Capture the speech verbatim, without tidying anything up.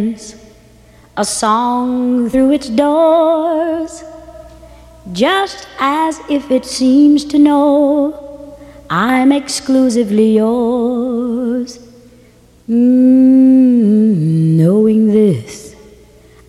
a song through its doors, just as if it seems to know I'm exclusively yours. Mm.